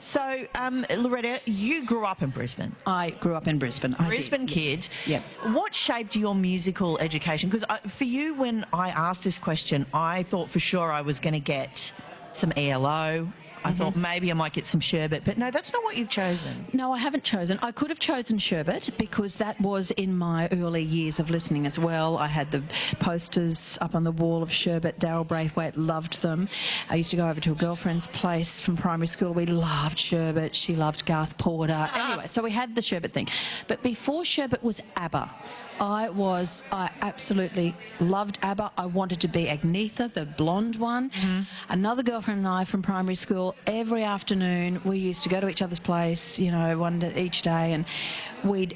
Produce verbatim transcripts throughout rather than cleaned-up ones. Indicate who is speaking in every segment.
Speaker 1: So, um, Loretta, you grew up in Brisbane.
Speaker 2: I grew up in Brisbane. I
Speaker 1: Brisbane
Speaker 2: did,
Speaker 1: kid.
Speaker 2: Yes. Yeah.
Speaker 1: What shaped your musical education? Because for you, when I asked this question, I thought for sure I was going to get some E L O. I mm-hmm. thought maybe I might get some sherbet, but no, that's not what you've chosen.
Speaker 2: No, I haven't chosen. I could have chosen sherbet because that was in my early years of listening as well. I had the posters up on the wall of sherbet. Daryl Braithwaite loved them. I used to go over to a girlfriend's place from primary school. We loved sherbet. She loved Garth Porter. Anyway, so we had the sherbet thing. But before sherbet was ABBA. I was, I absolutely loved ABBA. I wanted to be Agnetha, the blonde one. Mm-hmm. Another girlfriend and I from primary school, every afternoon we used to go to each other's place, you know, one day, each day, and we'd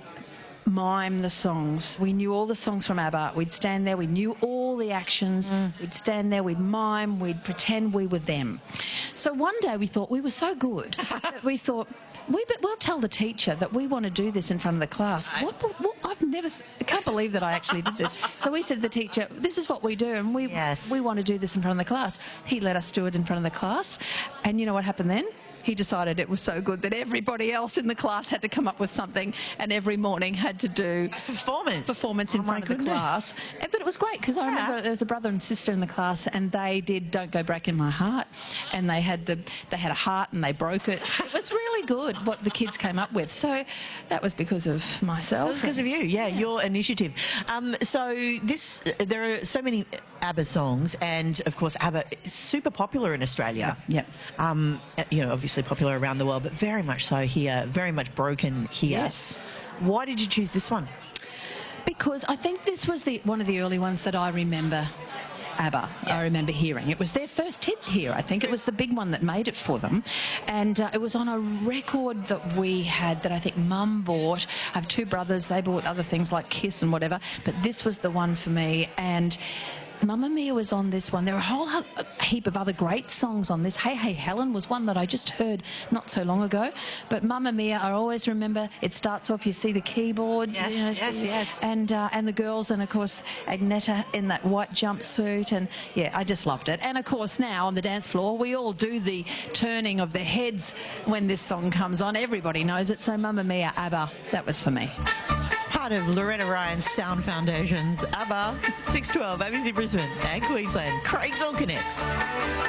Speaker 2: mime the songs. We knew all the songs from ABBA. We'd stand there, we knew all the actions. Mm. We'd stand there, we'd mime, we'd pretend we were them. So one day we thought we were so good that we thought, we, we'll tell the teacher that we want to do this in front of the class. What, what, I've never, I can't believe that I actually did this. So we said to the teacher, this is what we do, and we,
Speaker 1: yes.
Speaker 2: we want to do this in front of the class. He let us do it in front of the class, and you know what happened then? He decided it was so good that everybody else in the class had to come up with something, and every morning had to do
Speaker 1: performance
Speaker 2: performance in
Speaker 1: oh
Speaker 2: front of
Speaker 1: goodness.
Speaker 2: the class. But it was great because I
Speaker 1: yeah.
Speaker 2: remember there was a brother and sister in the class, and they did "Don't Go Breaking My Heart," and they had the they had a heart and they broke it. It was really good what the kids came up with. So that was because of myself.
Speaker 1: It was because of you, yeah, yes. your initiative. Um, so this, there are so many ABBA songs, and of course ABBA is super popular in Australia.
Speaker 2: Yeah.
Speaker 1: Um, you know, obviously popular around the world, but very much so here, very much broken here.
Speaker 2: Yes.
Speaker 1: Why did you choose this one?
Speaker 2: Because I think this was the one of the early ones that I remember. ABBA, yeah. I remember hearing. It was their first hit here, I think. It was the big one that made it for them. And uh, it was on a record that we had that I think Mum bought. I have two brothers. They bought other things like Kiss and whatever. But this was the one for me. And Mamma Mia was on this one. There are a whole heap of other great songs on this. Hey Hey Helen was one that I just heard not so long ago. But Mamma Mia, I always remember, it starts off, you see the keyboard.
Speaker 1: Yes,
Speaker 2: you know,
Speaker 1: yes,
Speaker 2: see,
Speaker 1: yes.
Speaker 2: And, uh, and the girls, and of course Agnetha in that white jumpsuit. And yeah, I just loved it. And of course now on the dance floor, we all do the turning of the heads when this song comes on. Everybody knows it. So Mamma Mia, ABBA, that was for me.
Speaker 1: Part of Loretta Ryan's Sound Foundation's ABBA, six twelve, A B C Brisbane and Queensland. Craig's on Connects.